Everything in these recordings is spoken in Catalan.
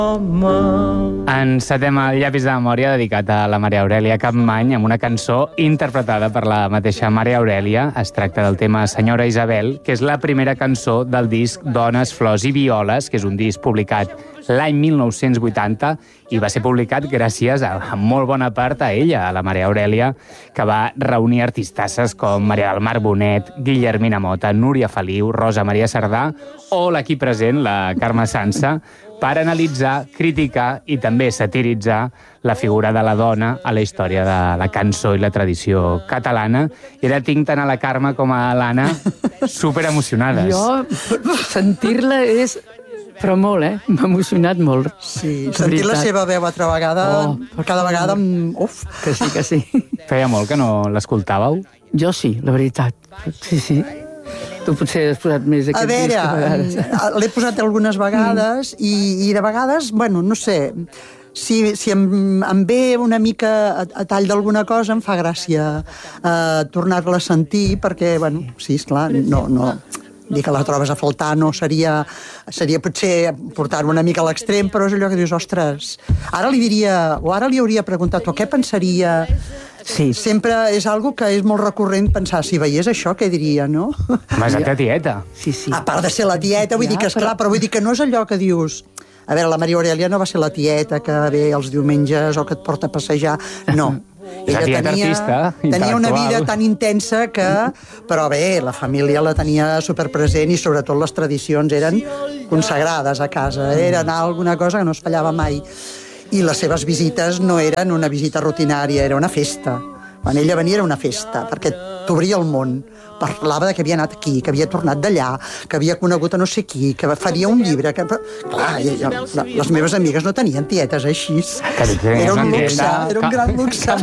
Encetem el llapis de memòria dedicat a la Maria Aurèlia Capmany amb una cançó interpretada per la mateixa Maria Aurèlia. Es tracta del tema Senyora Isabel, que és la primera cançó del disc Dones, Flors i Violes, que és un disc publicat l'any 1980 i va ser publicat gràcies a molt bona part a ella, a la Maria Aurèlia, que va reunir artistasses com Maria del Mar Bonet, Guillermina Mota, Núria Feliu, Rosa Maria Sardà o l'aquí present, la Carme Sansa, per analitzar, criticar i també satiritzar la figura de la dona a la història de la cançó i la tradició catalana. I ara tinc tant a la Carme com a l'Anna superemocionades. Jo, sentir-la és... Però molt, m'ha emocionat molt. Sí, sentir la seva veu altra vegada, cada vegada... Uf! Que sí, que sí. Feia molt que no l'escoltàveu? Jo sí, la veritat. Sí. Tu potser has posat més aquest disc a vegades. L'he posat algunes vegades i de vegades, bueno, no sé, si em ve una mica a tall d'alguna cosa em fa gràcia tornar-la a sentir perquè, bueno, sí, esclar, no dir que la trobes a faltar no seria potser portar-ho una mica a l'extrem, però és allò que dius, ostres, ara li diria, o ara li hauria preguntat, o què pensaria? Sí. Sempre és algo que és molt recurrent pensar, si veiés això, què diria, no? Home, és la tieta. Sí. A part de ser la tieta, vull dir que, esclar, però vull dir que no és allò que dius... A veure, la Maria Aurèlia no va ser la tieta que ve els diumenges o que et porta a passejar, no. Ella tenia una vida tan intensa que... Però bé, la família la tenia superpresent i sobretot les tradicions eren consagrades a casa. Era anar a alguna cosa que no es fallava mai. I les seves visites no eren una visita rutinària, era una festa. Quan ella venia era una festa, perquè t'obria el món. Parlava de que havia anat aquí, que havia tornat d'allà, que havia conegut a no sé qui, que faria un llibre... Que... Clar, les meves amigues no tenien tietes així. Era un luxe, era un gran luxe.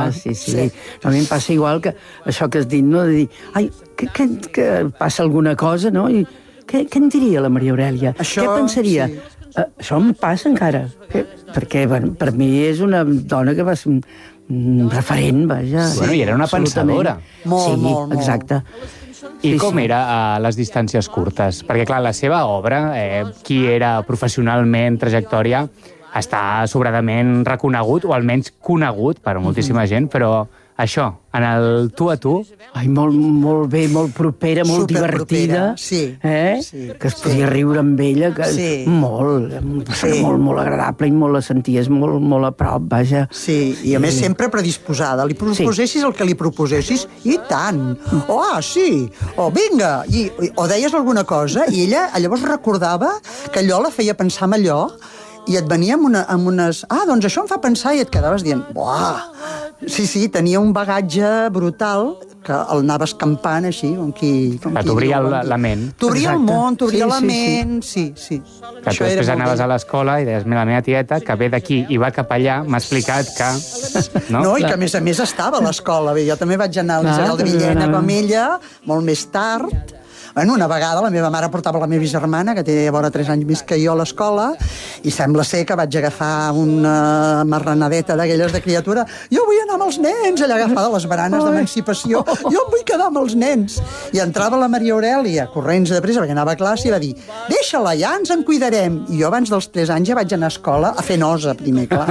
Sí. A mi em passa igual que això que has dit, no? De dir, ai, que passa alguna cosa, no? I què en diria la Maria Aurèlia? Què pensaria? Sí. Això em passa encara. Perquè, bueno, per mi és una dona que va ser un referent, vaja. Bueno, i era una pensadora. Molt. Exacte. I com era a les distàncies curtes? Perquè, clar, la seva obra, qui era professionalment, trajectòria, està sobradament reconegut, o almenys conegut per moltíssima gent, però això, en el tu a tu... Ai, molt bé, molt propera, molt divertida. Sí. Que es podia riure amb ella, que molt agradable i molt la senties molt a prop, vaja. Sí, i a més sempre predisposada. Li proposessis el que li proposessis, i tant. Sí, vinga. O deies alguna cosa, i ella llavors recordava que allò la feia pensar en allò, i et venia amb unes... doncs això em fa pensar, i et quedaves dient, buah! Sí, tenia un bagatge brutal que el anava escampant així, com qui... T'obria la ment. T'obria el món, t'obria la ment, sí. Que tu després anaves a l'escola i deies, la meva tieta, que ve d'aquí i va cap allà, m'ha explicat que... No, i que a més estava a l'escola. Jo també vaig anar a l'Isabel de Villena com ella, molt més tard. Bueno, una vegada la meva mare portava la meva germana, que té vora 3 anys més que jo, a l'escola, i sembla ser que vaig agafar una marranadeta d'aquelles de criatura. Jo vull anar amb els nens, allà agafada les baranes d'emancipació. Jo em vull quedar amb els nens. I entrava la Maria Aurèlia, corrents de pressa, perquè anava a classe, i va dir, deixa-la, ja ens en cuidarem. I jo abans dels 3 anys ja vaig anar a escola a fer nosa, primer, clar.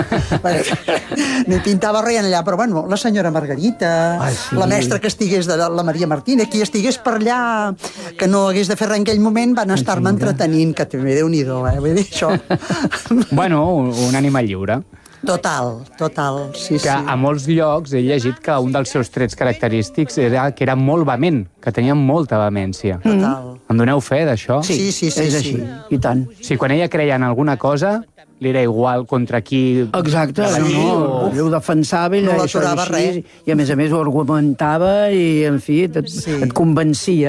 No hi pintava res allà, però bueno, la senyora Margarita, la mestra que estigués de la Maria Martínez, qui estigués per allà, que no hagués de fer res en aquell moment, van estar-me entretenint, que també Déu-n'hi-do, vull dir això. Bueno, un animal lliure. Total, sí. Que a molts llocs he llegit que un dels seus trets característics era que era molt vehement, que tenia molta vehemència. Total. Em doneu fe d'això? Sí. És així, i tant. Sí, quan ella creia en alguna cosa, li era igual contra qui... Exacte, ella ho defensava, ella no l'aturava res. I a més ho argumentava i, en fi, et convencia.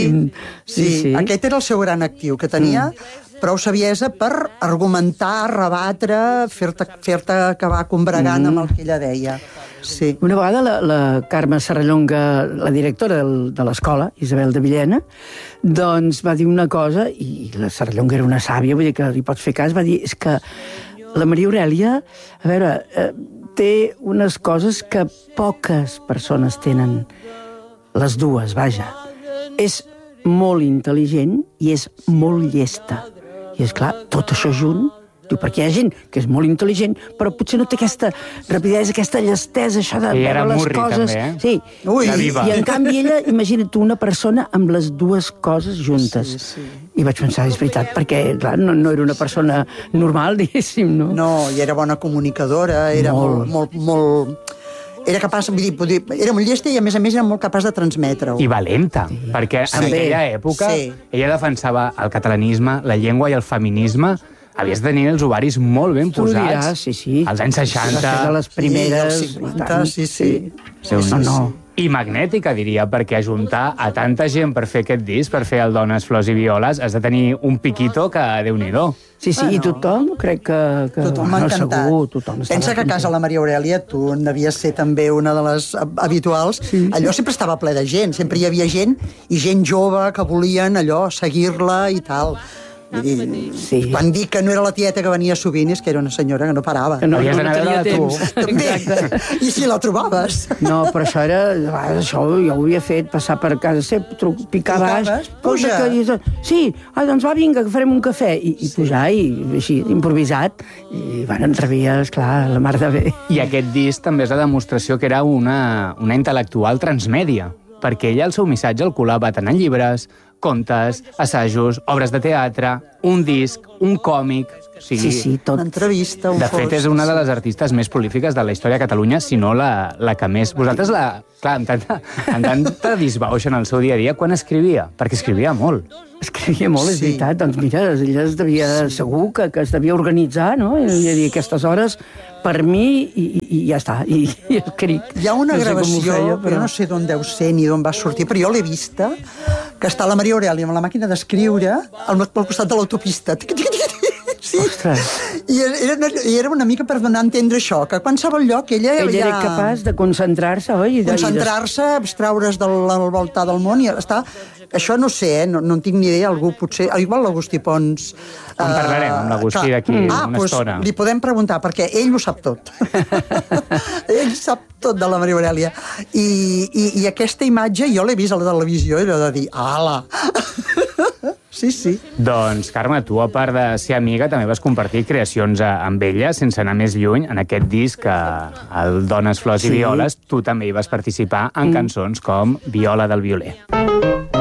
Sí. Aquest era el seu gran actiu, que tenia prou saviesa per argumentar, rebatre, fer-te acabar combregant amb el que ella deia. Sí. Una vegada la Carme Serrallonga, la directora de l'escola, Isabel de Villena, doncs va dir una cosa, i la Serrallonga era una sàvia, vull dir que li pots fer cas, va dir, és que la Maria Aurèlia, a veure, té unes coses que poques persones tenen, les dues, vaja. És molt intel·ligent i és molt llesta. I és clar, tot això junt Diu, perquè hi ha gent que és molt intel·ligent, però potser no té aquesta rapidesa, aquesta llestesa, això de I era veure les murri, coses. també, Sí. Ui. I en canvi ella, imagina't tu, una persona amb les dues coses juntes. Sí. I vaig pensar, és veritat, perquè clar, no era una persona normal, diguéssim, no? No, i era bona comunicadora, era molt era capaç, vull dir, era molt llesta i a més era molt capaç de transmetre-ho. I valenta, perquè en aquella època ella defensava el catalanisme, la llengua i el feminisme. Havies de tenir els ovaris molt ben posats. Tu diràs, sí. Als anys 60. De les primeres... I als 50, sí. No. I magnètica, diria, perquè ajuntar a tanta gent per fer aquest disc, per fer el Dones, Flors i Violes, has de tenir un piquito que Déu-n'hi-do. Sí, i tothom, crec que tothom m'ha encantat. Segur, tothom pensa que a casa la Maria Aurèlia, tu n'havies ser també una de les habituals, allò sempre estava ple de gent, sempre hi havia gent, i gent jove que volien allò, seguir-la i tal. Quan dic que no era la tieta que venia sovint és que era una senyora que no parava. Que no tenia temps. També. I si la trobaves. No, però això era... Això jo ho havia fet, passar per casa seva, picar baix... Puja. Sí, doncs va, vinga, que farem un cafè. I pujar, i així, improvisat. I ens rebia, esclar, la mar de bé. I aquest disc també és la demostració que era una intel·lectual transmèdia, perquè ella el seu missatge el colava tant en llibres, contes, assajos, obres de teatre, un disc, un còmic... O sigui, sí, tot. Una entrevista, un de fet, és una de les artistes més prolífiques de la història de Catalunya, si no la que més. Vosaltres, clar, amb tanta disbauxa en el seu dia a dia, quan escrivia? Perquè escrivia molt. Escrivia molt, és veritat. Doncs mira, ella es devia, segur que es devia organitzar, no? I dir, aquestes hores per mi i ja està, i escric. Hi ha una gravació, però no sé d'on deu ser ni d'on va sortir, però jo l'he vista, que està la Maria Aurèlia amb la màquina d'escriure al costat de l'autopista. Sí. I era una mica per donar a entendre això, que a qualsevol lloc ella era capaç de concentrar-se, oi? Concentrar-se, abstraure's del voltar del món i està... Això no sé, no en tinc ni idea, algú potser... Igual l'Agustí Pons... En parlarem amb l'Agustí d'aquí una estona. Li podem preguntar, perquè ell ho sap tot. Ell sap tot de la Maria Aurèlia. I aquesta imatge jo l'he vist a la televisió i l'he de dir, ala! Sí. Doncs, Carme, tu, a part de ser amiga, també vas compartir creacions amb ella, sense anar més lluny. En aquest disc, el Dones, Flors i Violes, tu també hi vas participar en cançons com Viola del Violer.